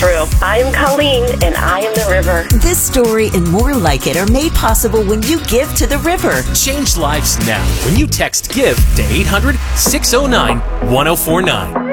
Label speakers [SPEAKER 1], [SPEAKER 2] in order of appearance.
[SPEAKER 1] True. I'm Colleen, and I am the river.
[SPEAKER 2] This story and more like it are made possible when you give to the river.
[SPEAKER 3] Change lives now when you text GIVE to 800-609-1049.